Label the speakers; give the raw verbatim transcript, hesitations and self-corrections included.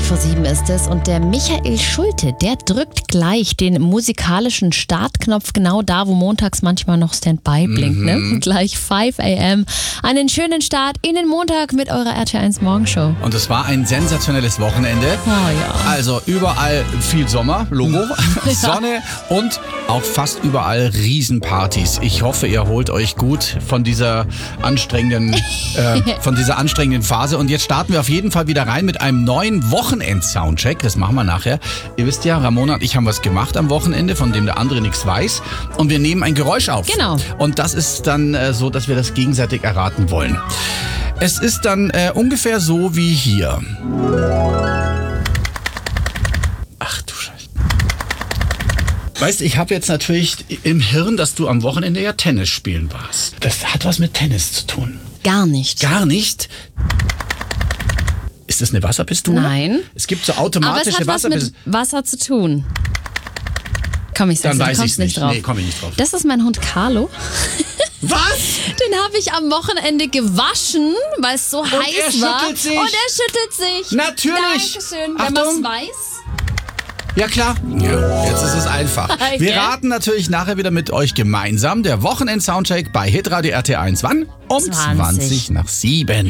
Speaker 1: vor sieben ist es und der Michael Schulte, der drückt gleich den musikalischen Startknopf genau da, wo montags manchmal noch Standby blinkt.
Speaker 2: Mhm.
Speaker 1: Ne? Gleich fünf a.m. Einen schönen Start in den Montag mit eurer R T eins Morgenshow.
Speaker 2: Und es war ein sensationelles Wochenende.
Speaker 1: Oh ja.
Speaker 2: Also überall viel Sommer, Logo, Sonne und auch fast überall Riesenpartys. Ich hoffe, ihr holt euch gut von dieser anstrengenden, äh, von dieser anstrengenden Phase. Und jetzt starten wir auf jeden Fall wieder rein mit einem neuen Wochenend-Soundcheck. Das machen wir nachher. Ihr wisst ja, Ramona und ich haben was gemacht am Wochenende, von dem der andere nichts weiß. Und wir nehmen ein Geräusch auf.
Speaker 1: Genau.
Speaker 2: Und das ist dann äh, so, dass wir das gegenseitig erraten wollen. Es ist dann äh, ungefähr so wie hier. Ach du Scheiße. Weißt du, ich habe jetzt natürlich im Hirn, dass du am Wochenende ja Tennis spielen warst. Das hat was mit Tennis zu tun.
Speaker 1: Gar nicht.
Speaker 2: Gar nicht? Ist das eine Wasserpistole?
Speaker 1: Nein.
Speaker 2: Es gibt so
Speaker 1: Aber es
Speaker 2: automatische
Speaker 1: hat was mit
Speaker 2: Wasserpistolen.
Speaker 1: Wasser zu tun. Komm, ich sag's
Speaker 2: Dann
Speaker 1: dir,
Speaker 2: weiß
Speaker 1: du
Speaker 2: ich's
Speaker 1: kommst nicht
Speaker 2: nicht.
Speaker 1: drauf.
Speaker 2: Nee, komm ich nicht drauf.
Speaker 1: Das ist mein Hund Carlo.
Speaker 2: Was?
Speaker 1: Den habe ich am Wochenende gewaschen, weil es so heiß
Speaker 2: er
Speaker 1: war.
Speaker 2: schüttelt sich.
Speaker 1: Und er schüttelt sich.
Speaker 2: Natürlich.
Speaker 1: Dankeschön. Wenn
Speaker 2: Achtung.
Speaker 1: man es weiß.
Speaker 2: Ja klar. Ja, jetzt ist es einfach.
Speaker 1: Gell?
Speaker 2: Wir raten natürlich nachher wieder mit euch gemeinsam der Wochenend-Soundcheck bei Hitradio R T eins. Wann? Um
Speaker 1: zwanzig.
Speaker 2: zwanzig nach sieben.